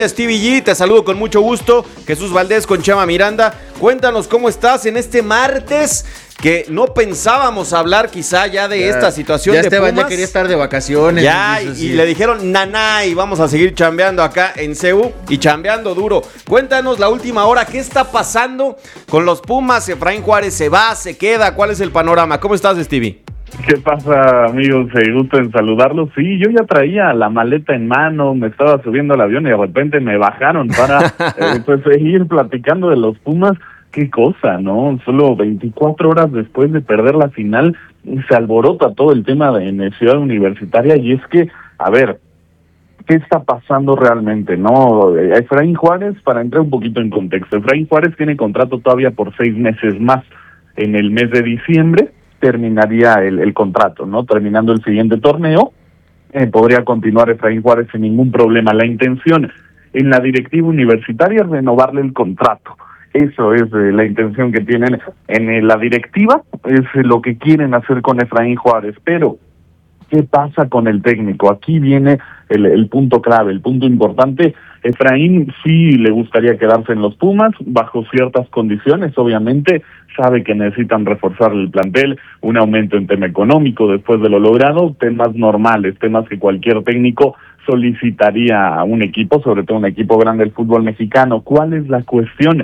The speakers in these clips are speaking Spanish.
Stevie G, te saludo con mucho gusto. Jesús Valdés con Chema Miranda. Cuéntanos cómo estás en este martes, que no pensábamos hablar quizá ya de esta situación ya de Esteban Pumas. Ya quería estar de vacaciones. Ya, y le dijeron naná y vamos a seguir chambeando acá en CEU y chambeando duro. Cuéntanos la última hora, ¿qué está pasando con los Pumas? Efraín Juárez se va, se queda, ¿cuál es el panorama? ¿Cómo estás, Stevie? ¿Qué pasa, amigos? Gusto en saludarlos. Sí, yo ya traía la maleta en mano, me estaba subiendo al avión y de repente me bajaron para seguir platicando de los Pumas. Qué cosa, ¿no? Solo 24 horas después de perder la final se alborota todo el tema en Ciudad Universitaria, y es que, a ver, ¿qué está pasando realmente, no? Efraín Juárez, para entrar un poquito en contexto, Efraín Juárez tiene contrato todavía por 6 meses más. En el mes de diciembre terminaría el contrato, ¿no? Terminando el siguiente torneo, podría continuar Efraín Juárez sin ningún problema. La intención en la directiva universitaria es renovarle el contrato. Eso es la intención que tienen en la directiva, es lo que quieren hacer con Efraín Juárez. Pero, ¿qué pasa con el técnico? Aquí viene el punto clave, el punto importante. Efraín sí le gustaría quedarse en los Pumas, bajo ciertas condiciones, obviamente. Sabe que necesitan reforzar el plantel, un aumento en tema económico después de lo logrado, temas normales, temas que cualquier técnico solicitaría a un equipo, sobre todo un equipo grande del fútbol mexicano. ¿Cuál es la cuestión?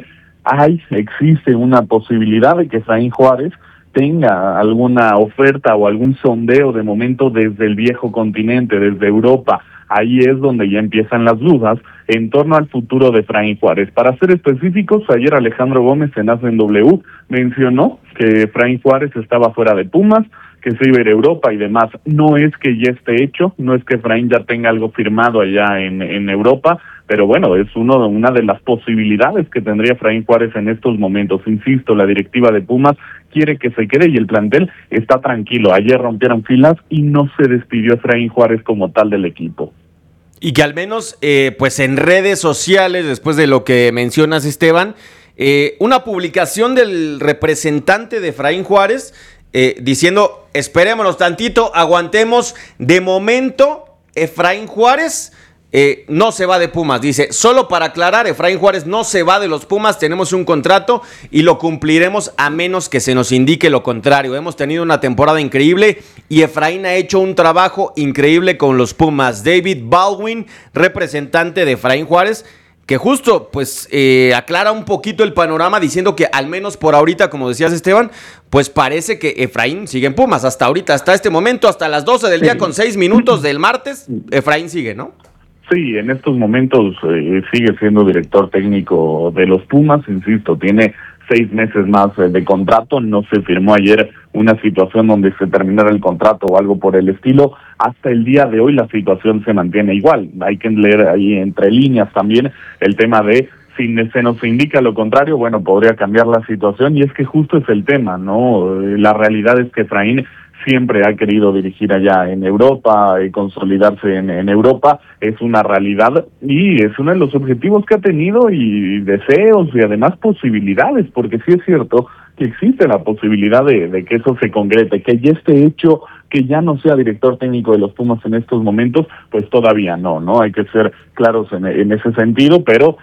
Existe una posibilidad de que Efraín Juárez tenga alguna oferta o algún sondeo de momento desde el viejo continente, desde Europa. Ahí es donde ya empiezan las dudas en torno al futuro de Efraín Juárez. Para ser específicos, ayer Alejandro Gómez en Hacen W mencionó que Efraín Juárez estaba fuera de Pumas, que se iba a ir a Europa y demás. No es que ya esté hecho, no es que Efraín ya tenga algo firmado allá en Europa, pero bueno, es una de las posibilidades que tendría Efraín Juárez en estos momentos. Insisto, la directiva de Pumas quiere que se quede y el plantel está tranquilo. Ayer rompieron filas y no se despidió Efraín Juárez como tal del equipo. Y que al menos, pues en redes sociales, después de lo que mencionas, Esteban, una publicación del representante de Efraín Juárez diciendo, esperémonos tantito, aguantemos, de momento Efraín Juárez no se va de Pumas. Dice, solo para aclarar, Efraín Juárez no se va de los Pumas, tenemos un contrato y lo cumpliremos a menos que se nos indique lo contrario. Hemos tenido una temporada increíble y Efraín ha hecho un trabajo increíble con los Pumas. David Baldwin, representante de Efraín Juárez, que justo pues aclara un poquito el panorama diciendo que al menos por ahorita, como decías, Esteban, pues parece que Efraín sigue en Pumas. Hasta ahorita, hasta este momento, hasta las 12 del día con 6 minutos del martes, Efraín sigue, ¿no? Sí, en estos momentos sigue siendo director técnico de los Pumas, insisto, tiene 6 meses más de contrato, no se firmó ayer una situación donde se terminara el contrato o algo por el estilo. Hasta el día de hoy la situación se mantiene igual. Hay que leer ahí entre líneas también el tema de si se nos indica lo contrario, bueno, podría cambiar la situación, y es que justo es el tema, ¿no? La realidad es que Efraín siempre ha querido dirigir allá en Europa y consolidarse en Europa, es una realidad y es uno de los objetivos que ha tenido y deseos y además posibilidades, porque sí es cierto que existe la posibilidad de que eso se concrete, que ya esté hecho, que ya no sea director técnico de los Pumas en estos momentos, pues todavía no, hay que ser claros en ese sentido, pero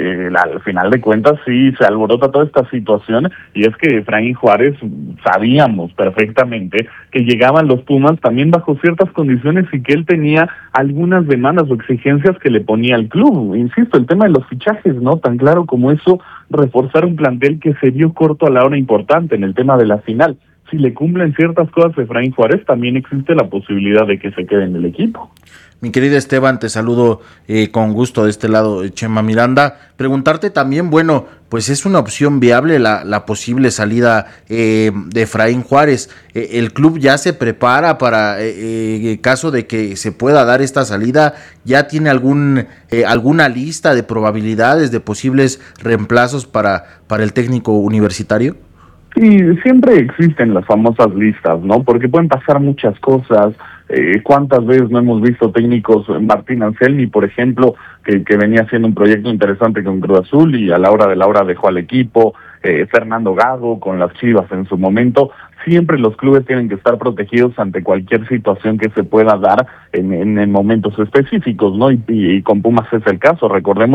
al final de cuentas sí se alborota toda esta situación, y es que Efraín Juárez sabíamos perfectamente que llegaban los Pumas también bajo ciertas condiciones y que él tenía algunas demandas o exigencias que le ponía al club. Insisto, el tema de los fichajes, ¿no? Tan claro como eso, reforzar un plantel que se dio corto a la hora importante en el tema de la final. Si le cumplen ciertas cosas a Efraín Juárez, también existe la posibilidad de que se quede en el equipo. Mi querido Esteban, te saludo con gusto de este lado, Chema Miranda. Preguntarte también, bueno, pues es una opción viable la posible salida de Efraín Juárez. ¿El club ya se prepara para caso de que se pueda dar esta salida? ¿Ya tiene alguna lista de probabilidades de posibles reemplazos para el técnico universitario? Sí, siempre existen las famosas listas, ¿no? Porque pueden pasar muchas cosas. ¿Cuántas veces no hemos visto técnicos? Martín Anselmi, por ejemplo, que venía haciendo un proyecto interesante con Cruz Azul y a la hora de la hora dejó al equipo. Fernando Gago, con las Chivas en su momento. Siempre los clubes tienen que estar protegidos ante cualquier situación que se pueda dar en momentos específicos, ¿no? Y con Pumas es el caso. Recordemos